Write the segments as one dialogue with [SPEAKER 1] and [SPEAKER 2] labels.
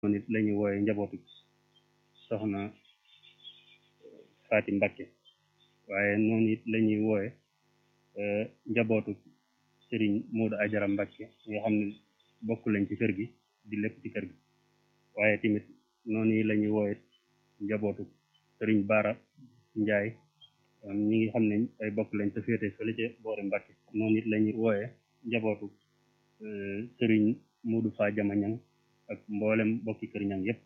[SPEAKER 1] nit la ñuy wooye njabootu soxna Faati Mbakke waaye noonu it la ñuy wooye njabootu sëriñ Moodu Ajara Mbakke nga xam ne bokk lañ ci kër gi di lépp ci kër gi waaye tamit noonu yi la ñuy wooye njabootu sëriñ Baara Njaay ñi ngi xam ne ay bokk lañ te féete fële ca boori Mbakke noonu it la ñuy wooye njabootu sëriñ Moodu Faa Jama Ñang ak mboolem bokki kër ñang yépp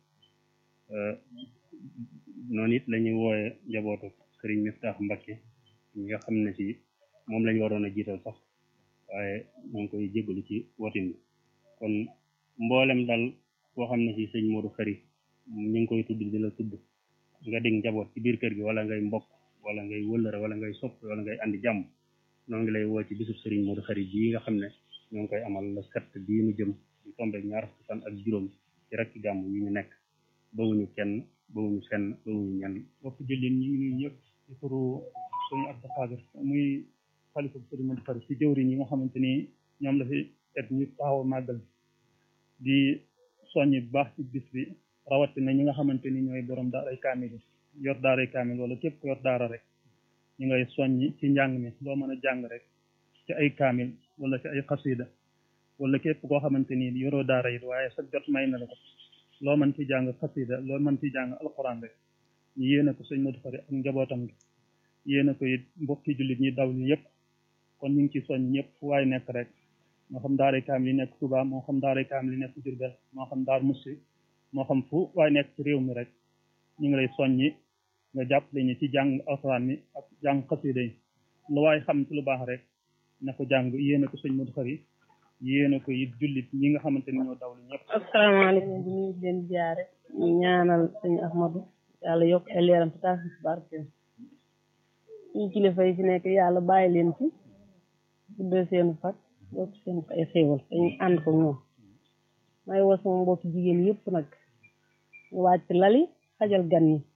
[SPEAKER 1] noonu it la ñuy wooye njabootu sëriñ Miftaax Mbakke ñi nga xam ne ci moom lañ waroon a jiital sax waaye ñoo ngi koy jégalu ci wotin bi kon mboolem daal koo xam ne ci sëñ Modou Khary ñu ngi koy tudd di la tudd nga dégg njaboot ci biir kër gi wala ngay mbokk wala ngay wëllëre wala ngay sopp wala ngay andi jàmm noo ngi lay woo ci bisub sëriñ Modou Khary bii nga xam ne ñoo ngi koy amal la set bii mu jëm di tombe ñaar fukki fan ak juróom ci rek gàmm yi ñu nekk bawuñu kenn bawuñu fenn bawuñu ñenn
[SPEAKER 2] bokk jëlin ñu ngi nuyu ñëpp ci turu sëriñ Abdou Khadir muy xalifa sëriñ Modou Khary ci jëwriñ yi nga xamante ni ñoom la fi et ñu taxaw màggal di soññi bu baax ci bis bi rawatina ñi nga xamante ni ñooy borom daaray kaamil yi yor daaray kaamil wala képp ku yor daara rek ñu ngay soññi ci njàng mi loo mën a jàng rek ci ay kaamil wala ci ay xasida wala képp koo xamante ni yoroo daara it waaye sa jot may na la ko loo mën ci jàng xasida loo mën ci jàng alxuraan rek ñu yéene ko sëñ Modou Khary ak njabootam gi yéene ko it mbokki jullit ñi daw li yëpp kon ñu ngi ci soññ ñëpp fu waay nekk rek moo xam daaray kaamil yi nekk Touba moo xam daaray kaamil yi nekk Diourbel moo xam daar Moussi moo xam fu waay nekk ci réew mi rek ñu ngi lay soññi nga jàppale ñu ci jàng alxuraan mi ak jàng xasida yi lu waay xam ci lu baax rek na ko jàng yéene ko sëñ Modou Khary yéene ko it jullit ñi nga xamante ni ñoo dawlu ñëpp.
[SPEAKER 3] asalaamaaleykum di nuyu leen jaare ñu ñaanal sëñ Ahmadou yàlla yokk ay leeram te taas ci barkeem suñu kilifa yi fi nekk yàlla bàyyi leen ci guddal seen fat yokk seen ay xéewal dañu ànd ko ñoom may woo sama mbokki jigéen yëpp nag ñu wàcc lali xajal gan yi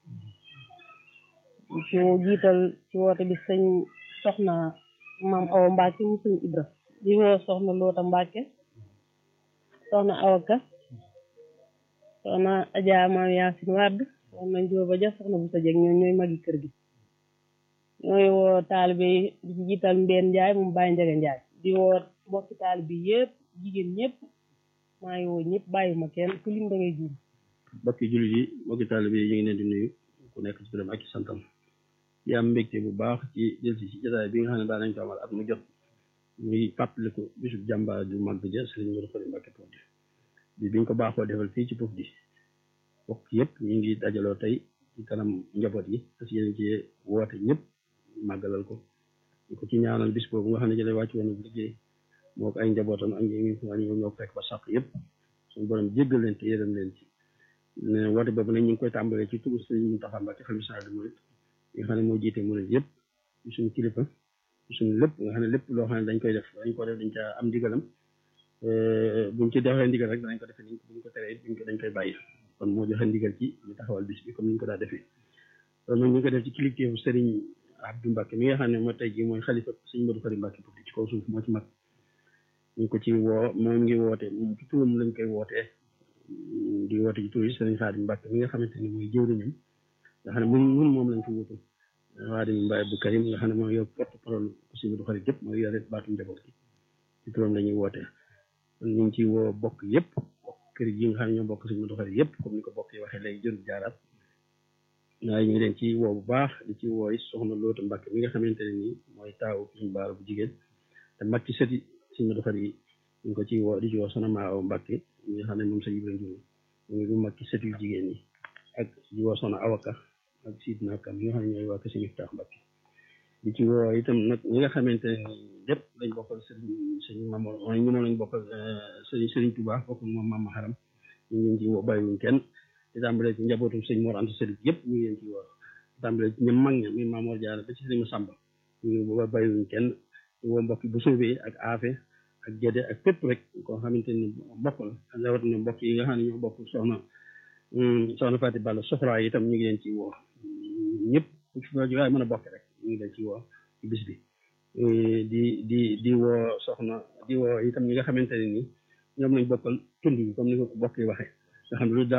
[SPEAKER 3] ci jiital ci woote bi sëñ soxna maam Awa Mbacke mu sëñ Ibra di woo soxna Loota Mbacke soxna Awaka soxna Adja maam Yaasin Wàdd soxna Njóoba Ja soxna bu sa jeg ñooy magi kër gi ñooy woo taalibe yi di ci jiital Mbeen Njaay moom Baye Njaga Njaay di woo mbokki taalibe yëpp jigéen ñëpp maa ngi woo ñëpp bàyyi ma kenn ku lim da ngay juum
[SPEAKER 1] mbokki jullit yi mbokki taalibe yi ñu ngi leen di nuyu ku nekk ci turam ak ci santam di am mbégte bu baax ci delsi ci jotaay bi nga xam ne daa nañ ko amal at mu jot muy fàttaliku bisub jàmbaar ju mag ja Sëriñ Modou Khary Mbacké Pofdy bi biñ ko baaxoo defal fii ci Pofdy bokk yëpp ñu ngi dajaloo tey ci kanam njaboot yi parce que yéen ci woote ñëpp màggalal ko ñu ko ci ñaanal bis boobu nga xam ne ci lay wàcc woon liggéey moo ko ay njabootam ak ñoo fekk ba sàq yëpp suñu borom jéggal leen te yërëm leen ci ne woote boobu nag ñu ngi koy tàmbalee ci turu Sëriñ Mountakha Mbacké xalifa général des mourides nga xam ne moo jiite murid yëpp ci suñu kilifa ci suñu lépp nga xam ne lépp loo xam ne dañ koy def dañ caa am ndigalam buñ ci defee ndigal rek danañ ko defee buñ ko teree dañ koy bàyyi kon moo joxe ndigal ci ñu taxawal bis bi comme ni ñu ko daa defee loolu nag ñu ngi ko def ci kilifteefu Sëriñ Abdou Mbacké mi nga xam ne moo tey jii mooy xalifa Sëriñ Modou Khary Mbacké Pofdy ci kaw suuf moo ci mag ñu ko ci woo moom ngi woote moom ci turam lañ koy wootee di woote ci tur yi Sëriñ Xaadim Mbacké mi nga xamante ni mooy jëwriñam nga xam ne mun moom lañ ko wutu Xaadim Mbaye Abdou Karim nga xam ne mooy yor porte-parole Sëriñ Modou Khary yëpp mooy yore baatu njaboot gi ci turam la ñuy wootee kon ñu ngi ci woo bokk yëpp bokk kër yi nga xam ne ñoo bokk Sëriñ Modou Khary yëpp comme ni ko bokk yi waxee léegi jërul jaaraat waaye ñu ngi leen ci woo bu baax di ci wooy soxna Loota Mbacké mi nga xamante ne nii mooy taawu suñu baara bu jigéen te mag ci sëti Sëriñ Modou Khary yi ñu ngi ko ci woo di ci woo soxna Maawa Mbacké mi nga xam ne moom sa Ibra Njuur ñu ngi mag ci sëti yu jigéen ñi ak di woo soxna Awaka ak Sidna Kam ñi nga xam ne ñooy waa Kër Miftaax Mbacké di ci woo itam nag ñi nga xamante ne lépp lañ bokkal sëriñ Mamour mooy ñu moom lañ bokkal sëriñ Touba bokkal moom Mama Haram ñu ngi leen ci woo bàyyiwuñ kenn di tàmbalee ci njabootum sëñ Mor Anta Sali yëpp ñu ngi leen ci woo di tàmbalee ci ñoom mag ña muy Mamour Diarra ba ci sëriñ Samba ñu ngi woo bàyyiwuñ kenn di woo mbokk bu soobee ak aafe ak gédé ak fépp rek koo xamante ni bokk la rawatina mbokk yi nga xam ne ñoo bokk soxna Faati Balla soxraa itam ñu ngi leen ci woo ñëpp waaye mën a bokk rek ñu ngi leen ci woo ci bis bi di woo soxna di woo itam ñi nga xamante ne ni ñoom lañ bokkal tund bi comme ni ko bokk yi waxee nga xam ne